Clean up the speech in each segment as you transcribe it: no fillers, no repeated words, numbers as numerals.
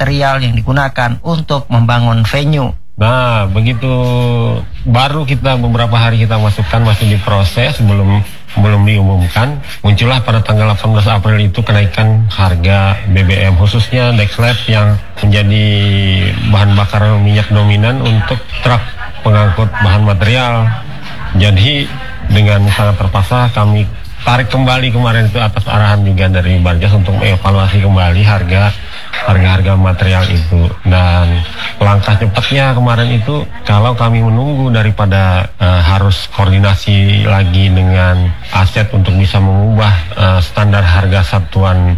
material yang digunakan untuk membangun venue. Nah, begitu baru kita beberapa hari kita masukkan, masih diproses, belum diumumkan. Muncullah pada tanggal 18 April itu kenaikan harga BBM, khususnya Dexlet yang menjadi bahan bakar minyak dominan untuk truk pengangkut bahan material. Jadi dengan sangat terpaksa kami tarik kembali kemarin itu atas arahan juga dari Barjas untuk mengevaluasi kembali harga material itu. Dan langkah cepatnya kemarin itu, kalau kami menunggu daripada harus koordinasi lagi dengan aset untuk bisa mengubah standar harga satuan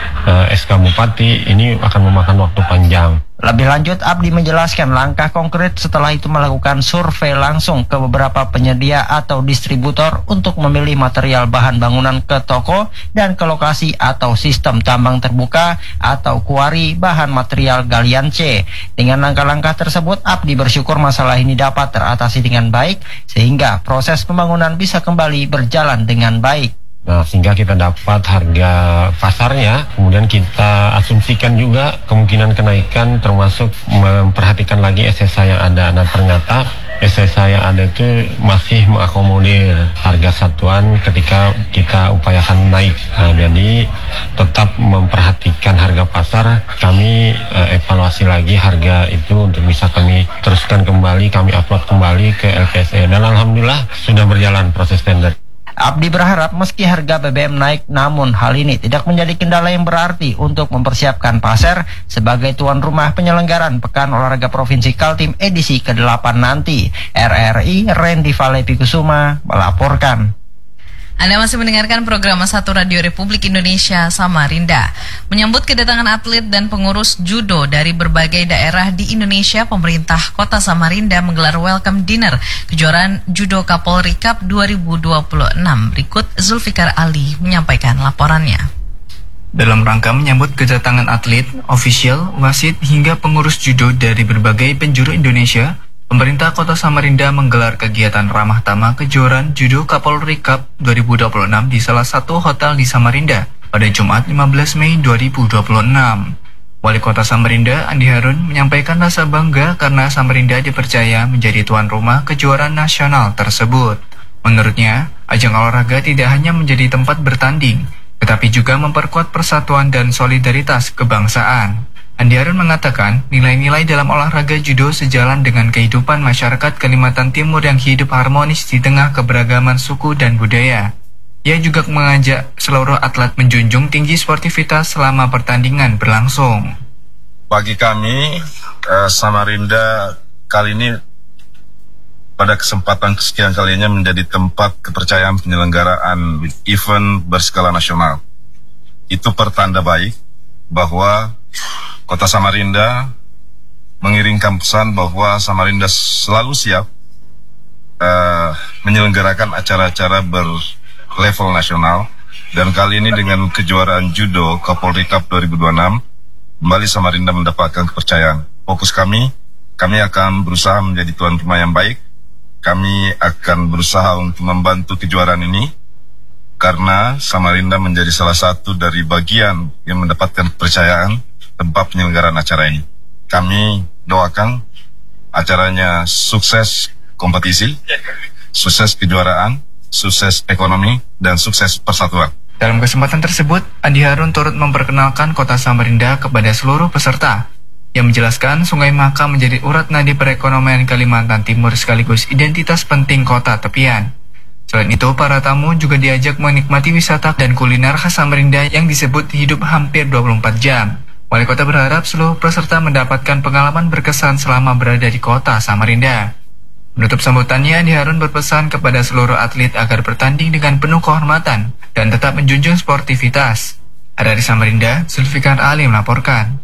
SK Bupati, ini akan memakan waktu panjang. Lebih lanjut, Abdi menjelaskan langkah konkret setelah itu melakukan survei langsung ke beberapa penyedia atau distributor untuk memilih material bahan bangunan ke toko dan ke lokasi atau sistem tambang terbuka atau kuari bahan material galian C. Dengan langkah-langkah tersebut, Abdi bersyukur masalah ini dapat teratasi dengan baik sehingga proses pembangunan bisa kembali berjalan dengan baik. Nah, sehingga kita dapat harga pasarnya, kemudian kita asumsikan juga kemungkinan kenaikan, termasuk memperhatikan lagi SSA yang ada. Nah, ternyata SSA yang ada itu masih mengakomodir harga satuan ketika kita upayakan naik. Nah, jadi tetap memperhatikan harga pasar, kami evaluasi lagi harga itu untuk bisa kami teruskan kembali, kami upload kembali ke LKSE. Dan alhamdulillah sudah berjalan proses tender. Abdi berharap meski harga BBM naik, namun hal ini tidak menjadi kendala yang berarti untuk mempersiapkan Pasir sebagai tuan rumah penyelenggaraan Pekan Olahraga Provinsi Kaltim edisi ke-8 nanti. RRI Randy Valepikusuma melaporkan. Anda masih mendengarkan program 1 Radio Republik Indonesia Samarinda. Menyambut kedatangan atlet dan pengurus judo dari berbagai daerah di Indonesia, pemerintah Kota Samarinda menggelar welcome dinner kejuaraan Judo Kapolri Cup 2026. Berikut Zulfikar Ali menyampaikan laporannya. Dalam rangka menyambut kedatangan atlet, ofisial, wasit hingga pengurus judo dari berbagai penjuru Indonesia, pemerintah Kota Samarinda menggelar kegiatan ramah tamah kejuaraan Judo Kapolri Cup 2026 di salah satu hotel di Samarinda pada Jumat 15 Mei 2026. Wali Kota Samarinda, Andi Harun, menyampaikan rasa bangga karena Samarinda dipercaya menjadi tuan rumah kejuaraan nasional tersebut. Menurutnya, ajang olahraga tidak hanya menjadi tempat bertanding, tetapi juga memperkuat persatuan dan solidaritas kebangsaan. Andi Harun mengatakan nilai-nilai dalam olahraga judo sejalan dengan kehidupan masyarakat Kalimantan Timur yang hidup harmonis di tengah keberagaman suku dan budaya. Ia juga mengajak seluruh atlet menjunjung tinggi sportivitas selama pertandingan berlangsung. Bagi kami, Samarinda kali ini pada kesempatan kesekian kalinya menjadi tempat kepercayaan penyelenggaraan event berskala nasional. Itu pertanda baik bahwa Kota Samarinda mengirimkan pesan bahwa Samarinda selalu siap menyelenggarakan acara-acara berlevel nasional. Dan kali ini dengan kejuaraan Judo Kapolri Cup 2026, kembali Samarinda mendapatkan kepercayaan. Fokus kami akan berusaha menjadi tuan rumah yang baik. Kami akan berusaha untuk membantu kejuaraan ini, karena Samarinda menjadi salah satu dari bagian yang mendapatkan kepercayaan tempat penyelenggaraan acara ini. Kami doakan acaranya sukses kompetisi, sukses kejuaraan, sukses ekonomi, dan sukses persatuan. Dalam kesempatan tersebut, Andi Harun turut memperkenalkan Kota Samarinda kepada seluruh peserta, yang menjelaskan Sungai Maka menjadi urat nadi perekonomian Kalimantan Timur sekaligus identitas penting kota tepian. Selain itu, para tamu juga diajak menikmati wisata dan kuliner khas Samarinda yang disebut hidup hampir 24 jam. Wali Kota berharap seluruh peserta mendapatkan pengalaman berkesan selama berada di Kota Samarinda. Menutup sambutannya, Andi Harun berpesan kepada seluruh atlet agar bertanding dengan penuh kehormatan dan tetap menjunjung sportivitas. Dari Samarinda, Zulfikar Ali melaporkan.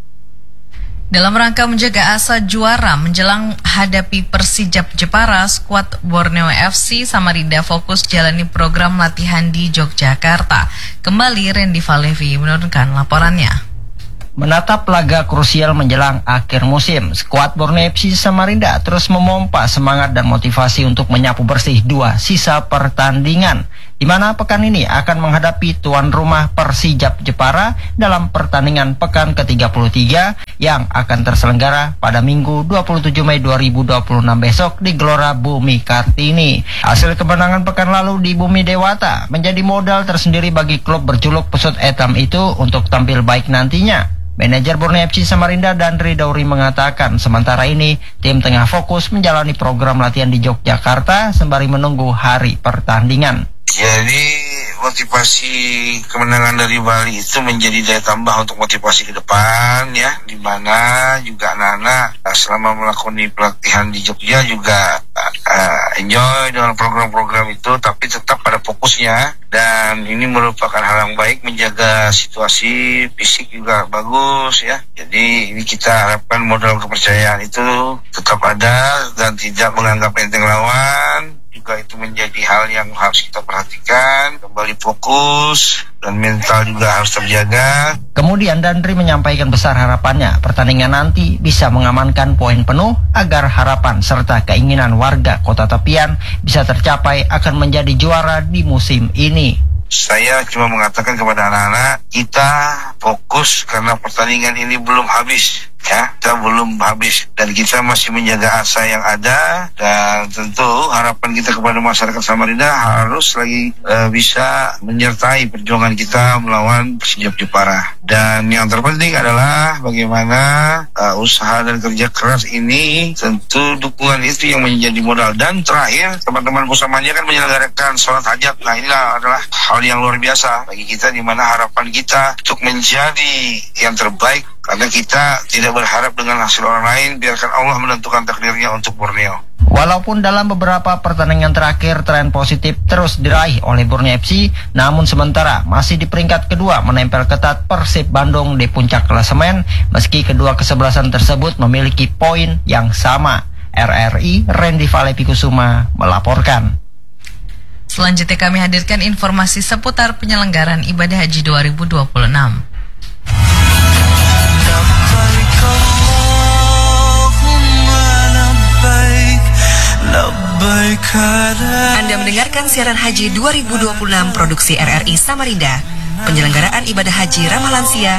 Dalam rangka menjaga asa juara menjelang hadapi Persijap Jepara, skuad Borneo FC Samarinda fokus jalani program latihan di Yogyakarta. Kembali Randy Valevi menurunkan laporannya. Menatap laga krusial menjelang akhir musim, skuad Borneo FC Samarinda terus memompa semangat dan motivasi untuk menyapu bersih 2 sisa pertandingan, di mana pekan ini akan menghadapi tuan rumah Persijap Jepara dalam pertandingan pekan ke-33 yang akan terselenggara pada Minggu 27 Mei 2026 besok di Gelora Bumi Kartini. Hasil kemenangan pekan lalu di Bumi Dewata menjadi modal tersendiri bagi klub berjuluk Pesut Etam itu untuk tampil baik nantinya. Manajer Borneo FC Samarinda Dandri Dauri mengatakan sementara ini tim tengah fokus menjalani program latihan di Yogyakarta sembari menunggu hari pertandingan. Jadi motivasi kemenangan dari Bali itu menjadi daya tambah untuk motivasi ke depan ya, di mana juga anak-anak selama melakukan pelatihan di Jogja juga enjoy dengan program-program itu, tapi tetap pada fokusnya, dan ini merupakan hal yang baik menjaga situasi fisik juga bagus ya. Jadi ini kita harapkan modal kepercayaan itu tetap ada dan tidak menganggap enteng lawan. Juga itu menjadi hal yang harus kita perhatikan, kembali fokus dan mental juga harus terjaga. Kemudian Dandri menyampaikan besar harapannya pertandingan nanti bisa mengamankan poin penuh agar harapan serta keinginan warga Kota Tepian bisa tercapai akan menjadi juara di musim ini. Saya cuma mengatakan kepada anak-anak, kita fokus karena pertandingan ini belum habis. Ya, kita belum habis dan kita masih menjaga asa yang ada, dan tentu harapan kita kepada masyarakat Samarinda harus lagi bisa menyertai perjuangan kita melawan Persijap Jepara. Dan yang terpenting adalah bagaimana usaha dan kerja keras ini, tentu dukungan itu yang menjadi modal. Dan terakhir, teman-teman Pusamania kan menyelenggarakan sholat hajat. Nah, inilah adalah hal yang luar biasa bagi kita, di mana harapan kita untuk menjadi yang terbaik. Karena kita tidak berharap dengan hasil orang lain, biarkan Allah menentukan takdirnya untuk Borneo. Walaupun dalam beberapa pertandingan terakhir tren positif terus diraih oleh Borneo FC, namun sementara masih di peringkat kedua menempel ketat Persib Bandung di puncak klasemen, meski kedua kesebelasan tersebut memiliki poin yang sama. RRI Randy Valepikusuma melaporkan. Selanjutnya kami hadirkan informasi seputar penyelenggaraan ibadah haji 2026. Anda mendengarkan siaran haji 2026 produksi RRI Samarinda. Penyelenggaraan ibadah haji ramah lansia